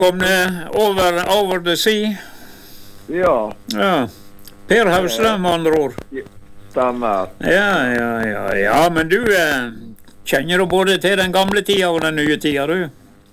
Kom det over the sea? Ja. Ja. Per Hauslund, med andre ord. Stemmer. Ja, men du kjenner du både til den gamle tida og den nye tida, du?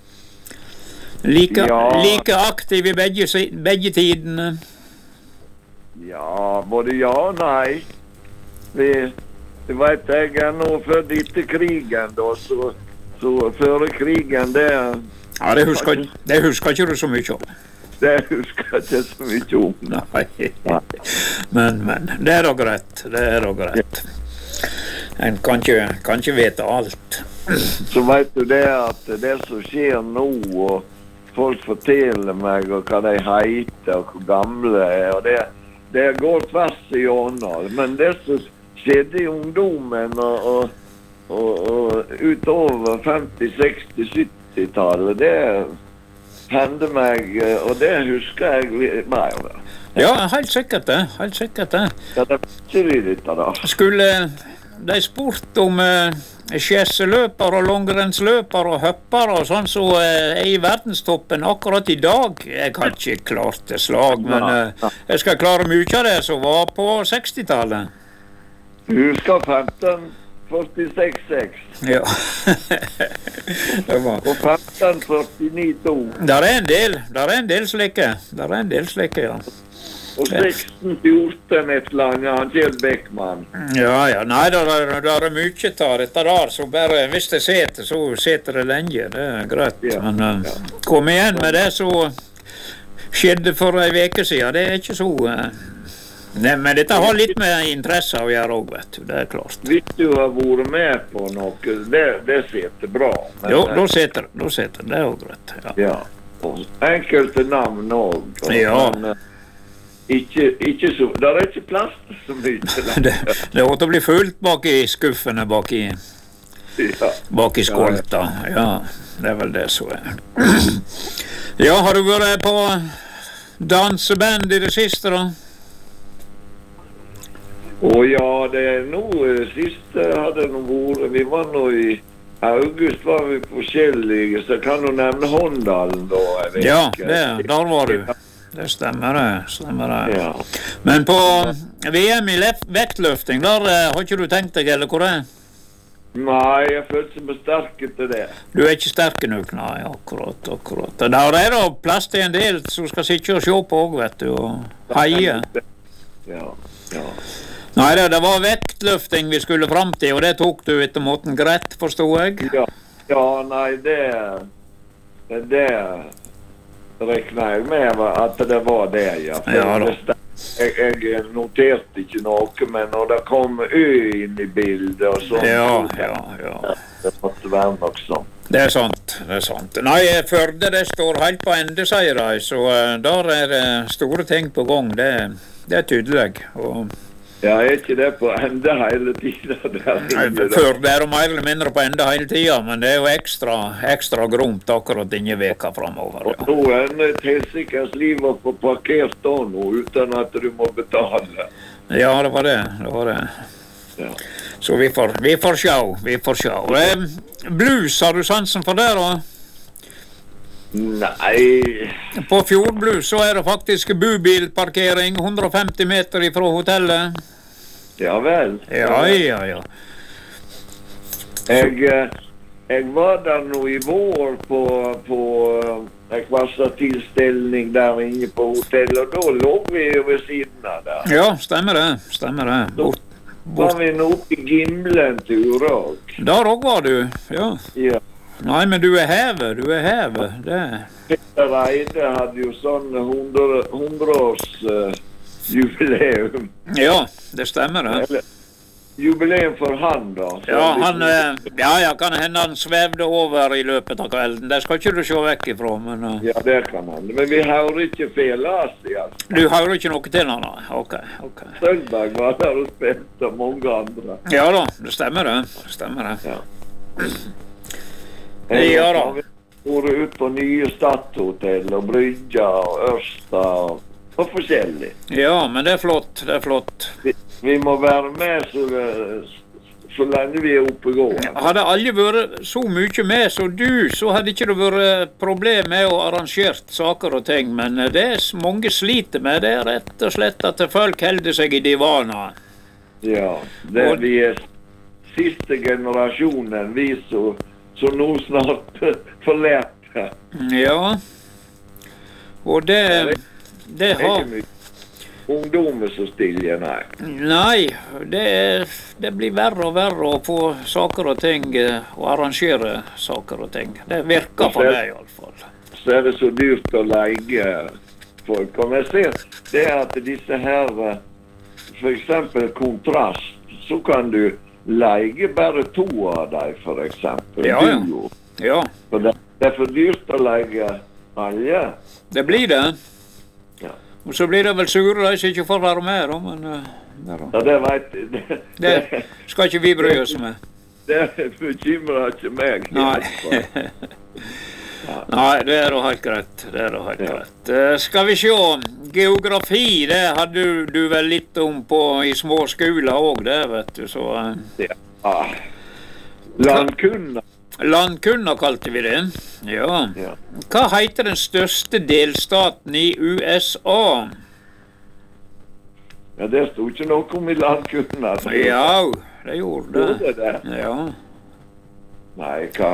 Like aktiv i begge tidene? Ja, både ja og nei. Du vet, jeg nå født etter krigen, da, så før krigen, det... Ja, det husker ikke du så mye om. Det husker jeg ikke så mye om. Nei. Men det da greit. En kan ikke vite alt. Så vet du det at det som skjer nå, og folk forteller meg og hva de heter og hvor gamle er, og det går tvers igjennom. Men det som skjedde i ungdommen og utover 50, 60, 70-tallet, det hendte meg, og det husker jeg mer. Ja, helt sikkert det. Ja, det er ikke litt da. Skulle de spurt om skjesseløper og langrennsløper og høpper og sånn som er i verdenstoppen akkurat i dag. Jeg har ikke klart det slag, men jeg skal klare mye av det som var på 60-tallet. Du husker 1546. Ja. Og 1549-2. Der er en del slike, ja. Og 1614 et eller annet, han Kjell Beckmann. Ja, nei, der er mye av dette der, så bare hvis det seter, så seter det lenge, det er greit. Ja, men kom igjen med det som skjedde for en veke siden, det er ikke så... Nei, men dette har litt med interesse å gjøre også, vet du, det er klart. Hvis du har vært med på noe, det seter bra. Men, jo, da seter det også greit, ja. Og enkelte navn også. Ja. Men, ikke så, der er ikke plass så mye. det måtte bli fullt bak i skuffene, bak i skolta. Ja, det er vel det som er. Ja, har du vært på danseband i det siste da? Ja, det er nå siste hadde nå vært, vi var nå i august var vi forskjellige, så kan du nevne Håndalen da, jeg vet ikke. Ja, der var du. Det stemmer det. Ja. Men på VM i vektløfting, der har ikke du tenkt deg, eller hvor er? Nei, jeg følte meg sterk til det. Du er ikke sterk nok, nei, akkurat. Der er da plass til en del som skal sitte og se på også, vet du, og heie. Ja. Nei, det var vektløfting vi skulle frem til, og det tok du etter måten greit, forstod jeg? Ja, nei, det rekner jeg med at det var det, ja. Jeg noterte ikke noe, men når det kom ø inn i bildet og sånn, ja. Det måtte være nok sånn. Det er sant. Nei, Førde det står helt på ende, sier de, så der er det store ting på gang, det er tydelig, og... Ja, er ikke det på ende hele tiden? Før det er mer eller mindre på ende hele tiden, men det er jo ekstra gromt akkurat denne veka fremover. Ja. Og nå er det et helsikkers liv å få parkert da nå, uten at du må betale. Ja, det var det. Ja. Så vi får se. Blues, har du sansen for det da? Nei. På Fjordblues så er det faktisk bubilparkering 150 meter ifra hotellet. Ja vel. Ja. Jeg var der nå i vår på en kvarsatilstelning der inne på hotellet, og da lå vi ved siden av der. Ja, stemmer det. Bort. Var vi nå oppe i Gimlen til Urak. Der også var du, ja. Ja. Nei, men du er hevet, det. Peter Eide hadde jo sånn 100-års jubileum. Ja, det stemmer det. Jubileum for han da. Ja, kan hende han svevde over i løpet av kvelden. Det skal ikke du se vekk ifra, men... Ja, det kan han. Men vi hører ikke felas i alt. Du hører ikke noe til han da? Ok. Sølberg var der og spilte mange andre. Ja da, det stemmer det. Ja. Ja da. Vi har vært ut på nye Stadshotell og Brygja og Ørsta og forskjellig. Ja, men det er flott. Vi må være med så så lenge vi oppegående. Hadde alle vært så mye med som du, så hadde ikke det vært problem med å arrangere saker og ting. Men det mange sliter med, det rett og slett at folk holder seg i divana. Ja, vi siste generasjonen, vi så nå snart forlærte. Ja, og det har... Ungdommer så stille, nei. Nei, det blir verre og verre å få saker og ting, og arrangere saker og ting. Det virker for meg i alle fall. Så det så dyrt å leie folk. Og jeg ser det at disse her, for eksempel kontrast, så kan du leie bare 2 av dem, for eksempel. Ja. For det for dyrt å leie alle. Det blir det. Ja. Og så blir det vel sure, de som ikke får være med, men... Ja, det vet jeg. Det skal ikke vi bry oss med. Det bekymrer ikke meg. Nei. Nei, det jo helt greit. Greit. Skal vi se, geografi, det hadde du vel litt om i små skoler også, det vet du, så... Ja. Landkunna kalte vi det. Ja. Hva heter den største delstaten i USA? Ja, det stod ikke noe om i landkunna. Ja, det gjorde det. Ja. Nei, hva...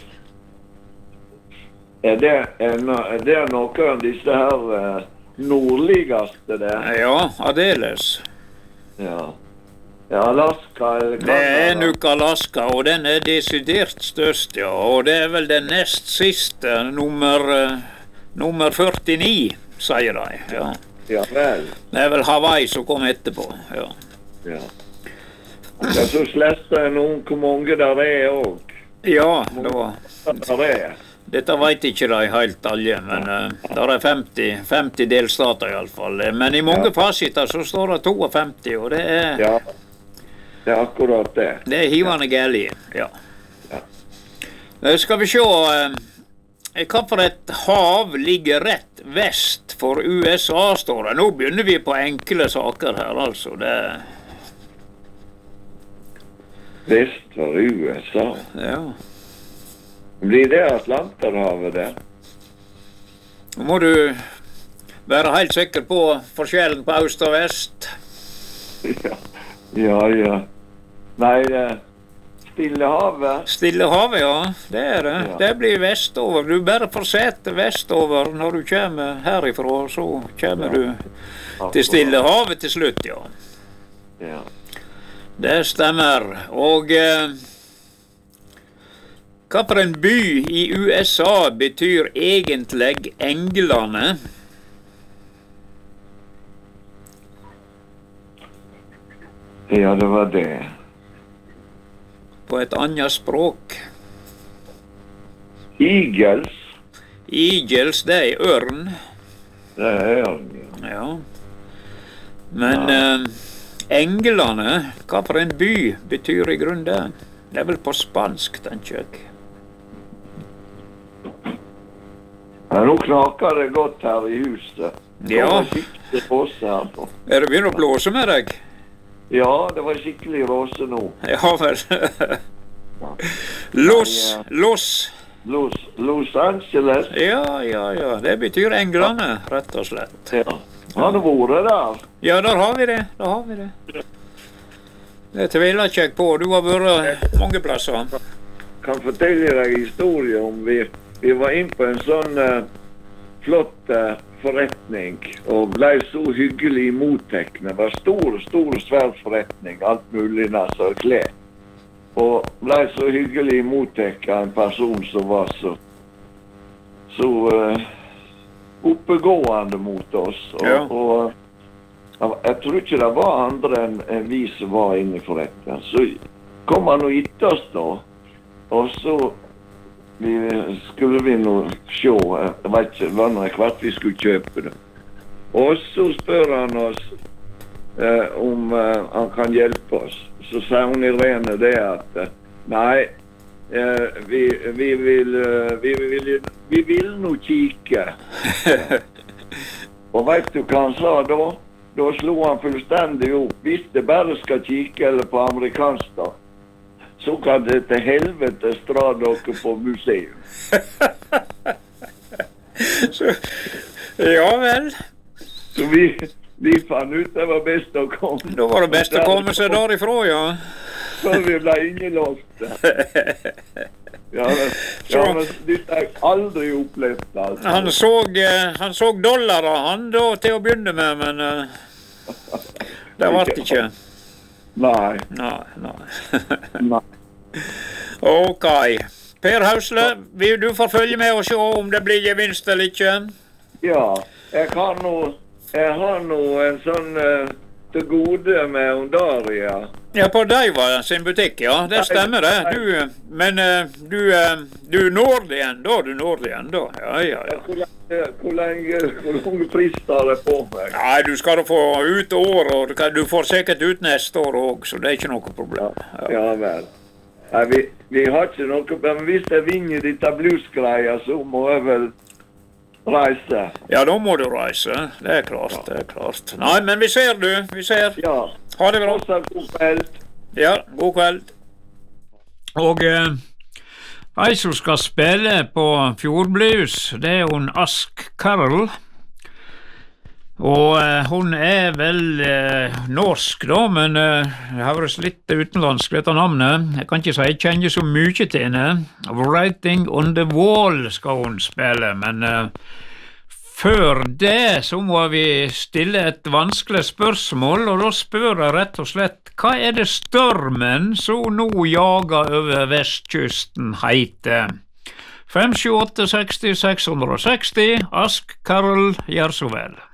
Det noe av disse her nordligste der? Ja, aldeles. Ja. Ja, Alaska eller Canada. Det nok Alaska, og den desidert størst, ja. Og det vel den nest siste, nummer 49, sier de. Ja. Ja vel. Det vel Hawaii som kom etterpå, ja. Ja. Ja, så sleste jeg noen hvor mange der også. Ja, det var... Dette vet ikke de helt alle, men der 50 delstater i alle fall. Men i mange fasiter så står det 52, og det Ja. Det akkurat det. Det hivende gærlig, ja. Skal vi se, hva for et hav ligger rett vest for USA, står det. Nå begynner vi på enkle saker her, altså. Vest for USA? Ja. Blir det Atlanterhavet der? Nå må du være helt sikker på forskjellen på øst og vest. Ja. Nei, Stillehavet. Stillehavet, ja. Det det. Ja. Det blir vestover. Du bare fortsetter vestover når du kommer herifra, så kommer du til Stillehavet til slutt, ja. Ja. Det stemmer. Og hva for en by i USA betyr egentlig Englene? Ja, det var det. På et annet språk. Eagles. Eagles, det ørn. Det ørn, ja. Men Englene, hva for en by betyr i grunnen det? Det vel på spansk, tenker jeg. Ja, nå knaker det godt her i huset. Ja. Det her på. Det begynner å blåse med deg? Ja, det var skikkelig råse nå. Ja vel. Los Angeles. Ja. Det betyr Englene, rett og slett. Ja. Har du vært der? Ja, der har vi det. Det tviler ikke jeg på. Du har vært mange plasser. Kan fortelle deg historie om vi var inn på en sånn flott forretning, og ble så hyggelig mottatt. Det var svær forretning, alt mulig og klær. Og ble så hyggelig mottatt av en person som var så oppegående mot oss. Og jeg tror ikke det var andre enn vi som var inne i forretningen. Så kom han og gitt oss da, og så skulle vi nå se, jeg vet ikke, det var noe kvart vi skulle kjøpe det. Og så spør han oss om han kan hjelpe oss. Så sa hun Irene det at nei, vi vil nå kikke. Og vet du hva han sa da? Da slo han fullstendig opp. Hvis det bare skal kikke eller på amerikansk da, så kan det til helvete dra dere på museum. Så, ja vel. Så vi fant ut det var best å komme. Da var det best å komme seg derifra, ja. Før vi ble innelåst. Ja, men dette har jeg aldri opplevd. Altså. Han så dollarer, han da, til å begynne med, men det var det ikke. Nei. Nei. Ok. Per Hausle, du får følge med og se om det blir gevinst eller ikke. Ja, jeg har nå en sånn til gode med Ondaria. Ja, på Deiva sin butikk, ja. Det stemmer det. Du når det ennå. Ja. Hvor lange frister det på meg? Nei, du skal da få ut år, og du får sikkert ut neste år også, så det er ikke noe problem. Ja vel. Nei, vi har ikke noe, men hvis jeg vinner dette bluesgreia, så må jeg vel reise. Ja, da må du reise. Det er klart. Nei, men vi ser. Ja. Ha det bra. God kveld. Ja, god kveld. Og ei som skal spille på Fjordblues, det er hun Ask Carroll. Og hun er vel norsk da, men det høres litt utenlandsk, vet du navnet. Jeg kan ikke si jeg kjenner så mye til henne. Writing on the Wall skal hun spille, men før det så må vi stille et vanskelig spørsmål, og da spør jeg rett og slett, hva er det stormen som nå jager over vestkysten heiter? 578 60 660, Ask Carroll, gjør så vel.